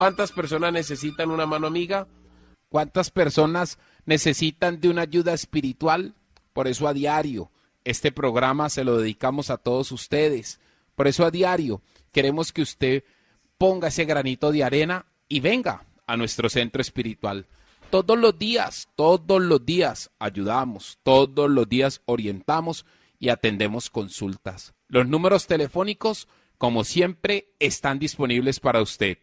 ¿Cuántas personas necesitan una mano amiga? ¿Cuántas personas necesitan de una ayuda espiritual? Por eso a diario este programa se lo dedicamos a todos ustedes. Por eso a diario queremos que usted ponga ese granito de arena y venga a nuestro centro espiritual. Todos los días ayudamos, todos los días orientamos y atendemos consultas. Los números telefónicos, como siempre, están disponibles para usted.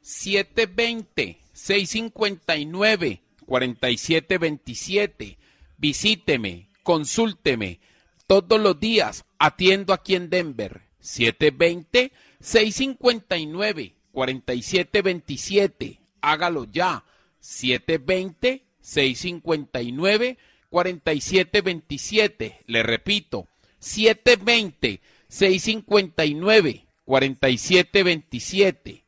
720-659-4727. Visíteme, consúlteme. Todos los días atiendo aquí en Denver. 720-659-4727. Hágalo ya. 720-659-4727. Le repito, 720-659-4727.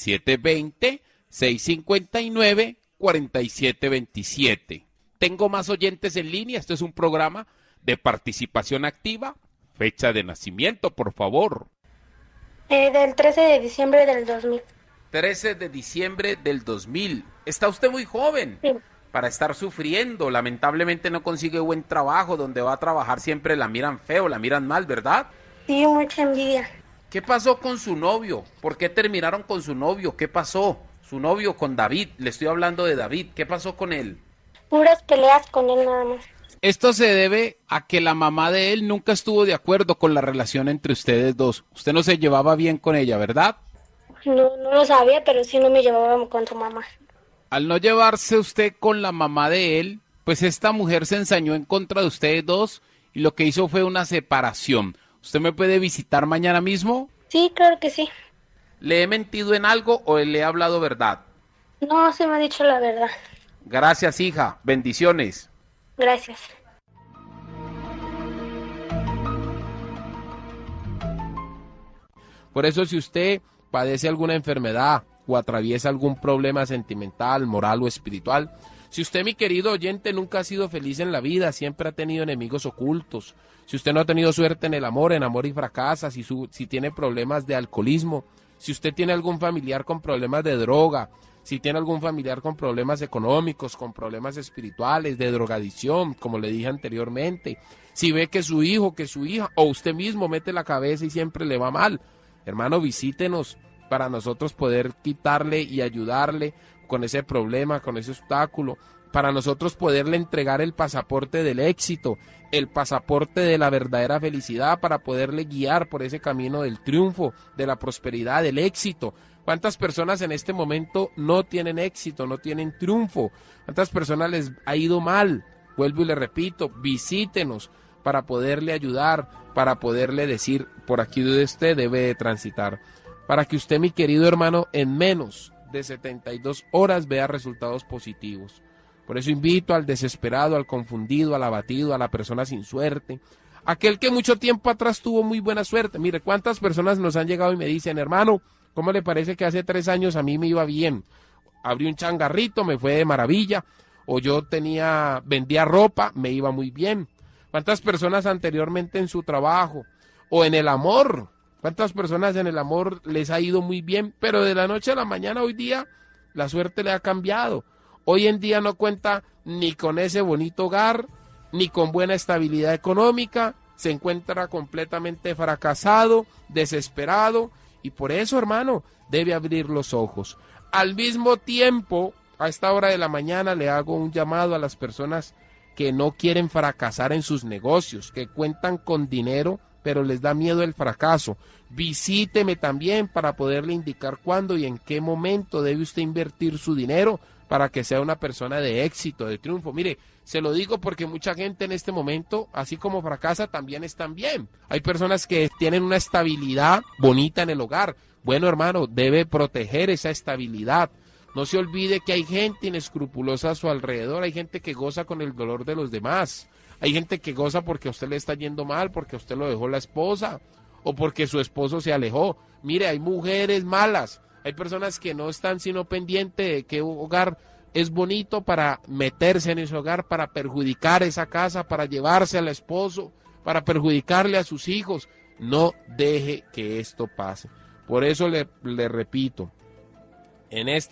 720-659-4727. Tengo más oyentes en línea. Esto es un programa de participación activa. Fecha de nacimiento, por favor. Del 13 de diciembre del 2000. 13 de diciembre del 2000. Está usted muy joven Sí. para estar sufriendo. Lamentablemente no consigue buen trabajo. Donde va a trabajar siempre la miran feo, la miran mal, ¿verdad? Sí, mucha envidia. ¿Qué pasó con su novio? ¿Por qué terminaron con su novio? ¿Qué pasó? Su novio con David. Le estoy hablando de David. ¿Qué pasó con él? Puras peleas con él nada más. Esto se debe a que la mamá de él nunca estuvo de acuerdo con la relación entre ustedes dos. Usted no se llevaba bien con ella, ¿verdad? No lo sabía, pero sí no me llevaba con su mamá. Al no llevarse usted con la mamá de él, pues esta mujer se ensañó en contra de ustedes dos y lo que hizo fue una separación. ¿Usted me puede visitar mañana mismo? Sí, claro que sí. ¿Le he mentido en algo o le he hablado verdad? No, se me ha dicho la verdad. Gracias, hija. Bendiciones. Gracias. Por eso, si usted padece alguna enfermedad o atraviesa algún problema sentimental, moral o espiritual, si usted, mi querido oyente, nunca ha sido feliz en la vida, siempre ha tenido enemigos ocultos, si usted no ha tenido suerte en el amor y fracasa, si tiene problemas de alcoholismo, si usted tiene algún familiar con problemas de droga, si tiene algún familiar con problemas económicos, con problemas espirituales, de drogadicción, como le dije anteriormente, si ve que su hijo, que su hija o usted mismo mete la cabeza y siempre le va mal, hermano, visítenos para nosotros poder quitarle y ayudarle con ese problema, con ese obstáculo, para nosotros poderle entregar el pasaporte del éxito, el pasaporte de la verdadera felicidad, para poderle guiar por ese camino del triunfo, de la prosperidad, del éxito. ¿Cuántas personas en este momento no tienen éxito, no tienen triunfo? ¿Cuántas personas les ha ido mal? Vuelvo y le repito, visítenos para poderle ayudar, para poderle decir por aquí donde usted debe de transitar, para que usted, mi querido hermano, en menos de 72 horas vea resultados positivos. Por eso invito al desesperado, al confundido, al abatido, a la persona sin suerte, aquel que mucho tiempo atrás tuvo muy buena suerte. Mire, cuántas personas nos han llegado y me dicen, hermano, ¿cómo le parece que hace 3 años a mí me iba bien? Abrí un changarrito, me fue de maravilla, o yo vendía ropa, me iba muy bien. ¿Cuántas personas anteriormente en su trabajo o en el amor? ¿Cuántas personas en el amor les ha ido muy bien? Pero de la noche a la mañana hoy día la suerte le ha cambiado. Hoy en día no cuenta ni con ese bonito hogar, ni con buena estabilidad económica, se encuentra completamente fracasado, desesperado, y por eso, hermano, debe abrir los ojos. Al mismo tiempo, a esta hora de la mañana le hago un llamado a las personas que no quieren fracasar en sus negocios, que cuentan con dinero, pero les da miedo el fracaso. Visíteme también para poderle indicar cuándo y en qué momento debe usted invertir su dinero para que sea una persona de éxito, de triunfo. Mire, se lo digo porque mucha gente en este momento, así como fracasa, también están bien. Hay personas que tienen una estabilidad bonita en el hogar. Bueno, hermano, debe proteger esa estabilidad. No se olvide que hay gente inescrupulosa a su alrededor, hay gente que goza con el dolor de los demás. Hay gente que goza porque a usted le está yendo mal, porque a usted lo dejó la esposa o porque su esposo se alejó. Mire, hay mujeres malas, hay personas que no están sino pendientes de qué hogar es bonito para meterse en ese hogar, para perjudicar esa casa, para llevarse al esposo, para perjudicarle a sus hijos. No deje que esto pase. Por eso le repito, En este